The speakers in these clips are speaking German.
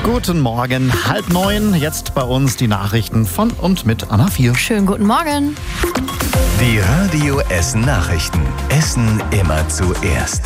Guten Morgen, 8:30, jetzt bei uns die Nachrichten von und mit Anna 4. Schönen guten Morgen. Die Radio Essen Nachrichten. Essen immer zuerst.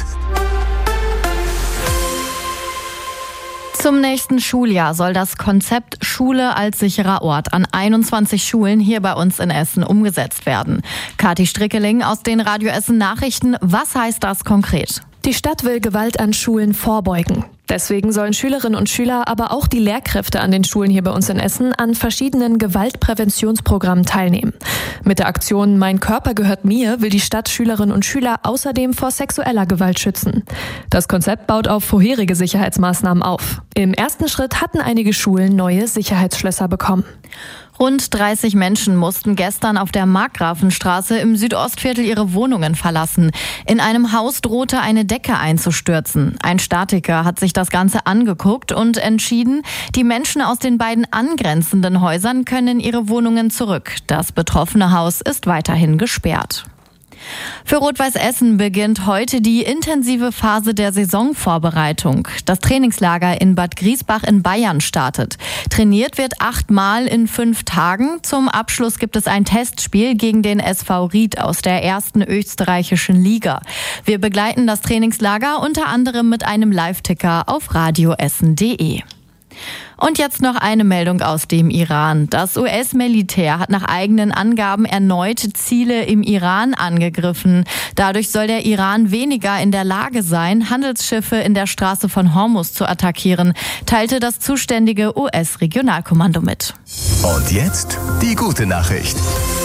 Zum nächsten Schuljahr soll das Konzept Schule als sicherer Ort an 21 Schulen hier bei uns in Essen umgesetzt werden. Kathi Strickeling aus den Radio Essen Nachrichten. Was heißt das konkret? Die Stadt will Gewalt an Schulen vorbeugen. Deswegen sollen Schülerinnen und Schüler, aber auch die Lehrkräfte an den Schulen hier bei uns in Essen an verschiedenen Gewaltpräventionsprogrammen teilnehmen. Mit der Aktion Mein Körper gehört mir will die Stadt Schülerinnen und Schüler außerdem vor sexueller Gewalt schützen. Das Konzept baut auf vorherige Sicherheitsmaßnahmen auf. Im ersten Schritt hatten einige Schulen neue Sicherheitsschlösser bekommen. Rund 30 Menschen mussten gestern auf der Markgrafenstraße im Südostviertel ihre Wohnungen verlassen. In einem Haus drohte eine Decke einzustürzen. Ein Statiker hat sich das Ganze angeguckt und entschieden, die Menschen aus den beiden angrenzenden Häusern können in ihre Wohnungen zurück. Das betroffene Haus ist weiterhin gesperrt. Für Rot-Weiß Essen beginnt heute die intensive Phase der Saisonvorbereitung. Das Trainingslager in Bad Griesbach in Bayern startet. Trainiert wird 8-mal in 5 Tagen. Zum Abschluss gibt es ein Testspiel gegen den SV Ried aus der ersten österreichischen Liga. Wir begleiten das Trainingslager unter anderem mit einem Live-Ticker auf radioessen.de. Und jetzt noch eine Meldung aus dem Iran. Das US-Militär hat nach eigenen Angaben erneut Ziele im Iran angegriffen. Dadurch soll der Iran weniger in der Lage sein, Handelsschiffe in der Straße von Hormuz zu attackieren, teilte das zuständige US-Regionalkommando mit. Und jetzt die gute Nachricht.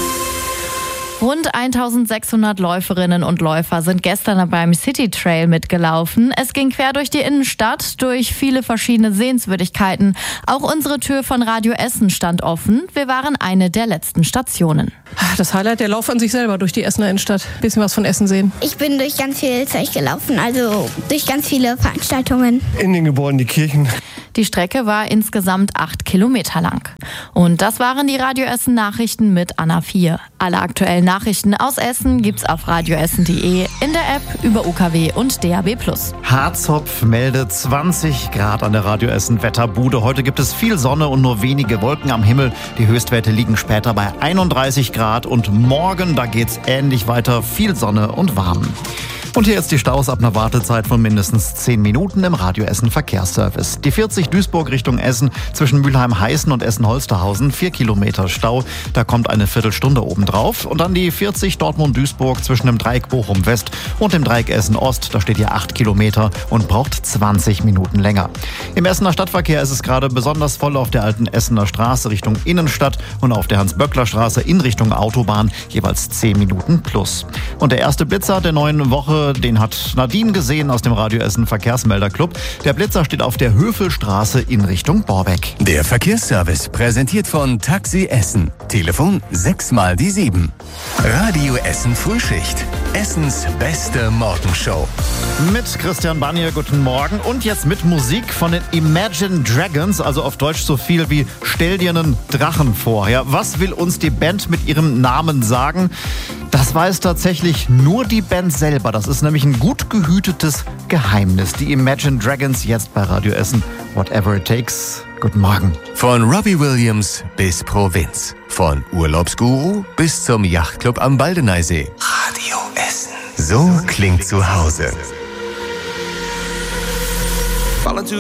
Rund 1600 Läuferinnen und Läufer sind gestern beim City Trail mitgelaufen. Es ging quer durch die Innenstadt, durch viele verschiedene Sehenswürdigkeiten. Auch unsere Tür von Radio Essen stand offen. Wir waren eine der letzten Stationen. Das Highlight, der Lauf an sich selber durch die Essener Innenstadt. Bisschen was von Essen sehen. Ich bin durch ganz viel Zeug gelaufen, also durch ganz viele Veranstaltungen. In den Gebäuden, die Kirchen. Die Strecke war insgesamt 8 Kilometer lang. Und das waren die Radio Essen Nachrichten mit Anna 4. Alle aktuellen Nachrichten aus Essen gibt's auf radioessen.de, in der App, über UKW und DAB+. Harzopf meldet 20 Grad an der Radio Essen Wetterbude. Heute gibt es viel Sonne und nur wenige Wolken am Himmel. Die Höchstwerte liegen später bei 31 Grad und morgen, da geht's ähnlich weiter. Viel Sonne und warm. Und hier jetzt die Staus ab einer Wartezeit von mindestens 10 Minuten im Radio Essen Verkehrsservice. Die 40 Duisburg Richtung Essen zwischen Mülheim-Heißen und Essen-Holsterhausen, 4 Kilometer Stau. Da kommt eine Viertelstunde obendrauf. Und dann die 40 Dortmund-Duisburg zwischen dem Dreieck Bochum-West und dem Dreieck Essen-Ost. Da steht hier 8 Kilometer und braucht 20 Minuten länger. Im Essener Stadtverkehr ist es gerade besonders voll auf der alten Essener Straße Richtung Innenstadt und auf der Hans-Böckler-Straße in Richtung Autobahn, jeweils 10 Minuten plus. Und der erste Blitzer der neuen Woche, den hat Nadine gesehen aus dem Radio Essen Verkehrsmelderclub. Der Blitzer steht auf der Höfelstraße in Richtung Borbeck. Der Verkehrsservice präsentiert von Taxi Essen. Telefon 6x7. Radio Essen Frühschicht. Essens beste Morgenshow. Mit Christian Banier, guten Morgen. Und jetzt mit Musik von den Imagine Dragons, also auf Deutsch so viel wie Stell dir einen Drachen vor. Ja, was will uns die Band mit ihrem Namen sagen? Das weiß tatsächlich nur die Band selber. Das ist nämlich ein gut gehütetes Geheimnis. Die Imagine Dragons jetzt bei Radio Essen. Whatever it takes. Guten Morgen. Von Robbie Williams bis Provinz. Von Urlaubsguru bis zum Yachtclub am Baldeneysee. Radio Essen. So klingt zu Hause.